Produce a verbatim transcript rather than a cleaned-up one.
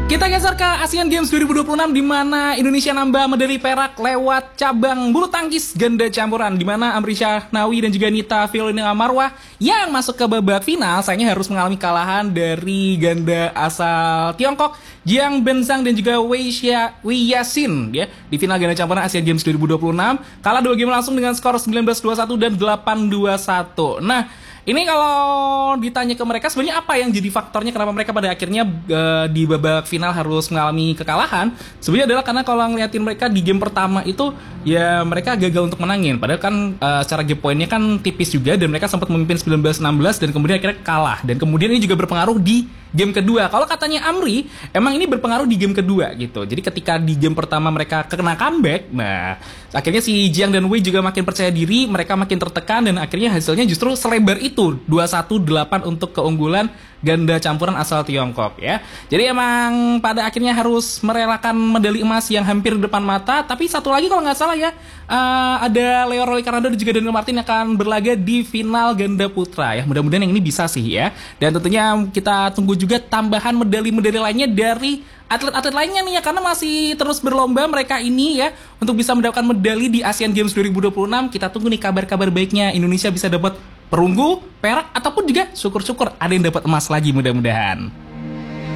Kita geser ke Asian Games dua ribu dua puluh enam di mana Indonesia nambah medali perak lewat cabang bulu tangkis ganda campuran di mana Amrisha Nawi dan juga Nita Fiolina Marwah yang masuk ke babak final sayangnya harus mengalami kalahan dari ganda asal Tiongkok Jiang Benzhang dan juga Wei Xia Wei Yasin ya di final ganda campuran Asian Games dua ribu dua puluh enam kalah dua game langsung dengan skor sembilan belas dua puluh satu dan delapan dua puluh satu. Nah, ini kalau ditanya ke mereka sebenarnya apa yang jadi faktornya kenapa mereka pada akhirnya uh, di babak final harus mengalami kekalahan? Sebenarnya adalah karena kalau ngeliatin mereka di game pertama itu ya mereka gagal untuk menangin. Padahal kan uh, secara game poinnya kan tipis juga dan mereka sempat memimpin sembilan belas enam belas dan kemudian akhirnya kalah. Dan kemudian ini juga berpengaruh di game kedua. Kalau katanya Amri, emang ini berpengaruh di game kedua gitu. Jadi ketika di game pertama mereka kena comeback, nah akhirnya si Jiang dan Wei juga makin percaya diri, mereka makin tertekan dan akhirnya hasilnya justru selebar itu dua satu delapan untuk keunggulan ganda campuran asal Tiongkok ya. Jadi emang pada akhirnya harus merelakan medali emas yang hampir di depan mata. Tapi satu lagi kalau nggak salah ya, uh, ada Leo Raikkonen dan juga Daniel Martin yang akan berlaga di final ganda putra ya. Mudah-mudahan yang ini bisa sih ya. Dan tentunya kita tunggu juga tambahan medali-medali lainnya dari atlet-atlet lainnya nih ya, karena masih terus berlomba mereka ini ya untuk bisa mendapatkan medali di Asian Games dua ribu dua puluh enam. Kita tunggu nih kabar-kabar baiknya, Indonesia bisa dapat perunggu, perak, ataupun juga syukur-syukur ada yang dapat emas lagi mudah-mudahan.